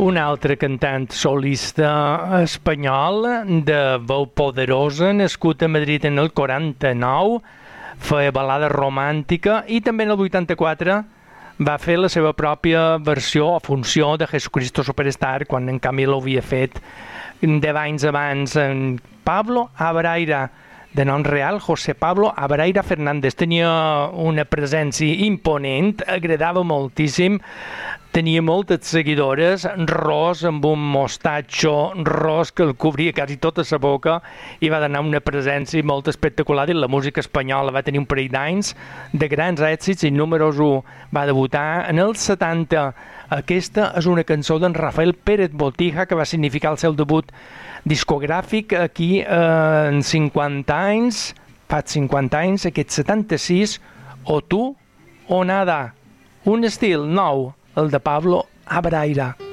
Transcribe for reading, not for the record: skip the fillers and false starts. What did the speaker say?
Un altre cantant solista espanyol de veu poderosa, nascut a Madrid en el 49, feia balada romàntica i també en el 84 va fer la seva pròpia versió o funció de Jesucristo Superstar, quan en canvi l'havia fet 10 anys abans en Pablo Abraira, de nom real, José Pablo Abraira Fernández. Tenia una presència imponent, agradava moltíssim, tenia moltes seguidores, ros amb un mostatxo ros que el cobria quasi tota la boca i va donar una presència molt espectacular i la música espanyola va tenir un parell d'anys de grans èxits i números 1. Va debutar en els 70. Aquesta és una cançó d'en Rafael Pérez Botija que va significar el seu debut discogràfic aquí en 50 anys, fa 50 anys, aquest 76, o tu o nada. Un estil nou, el de Pablo Abraira.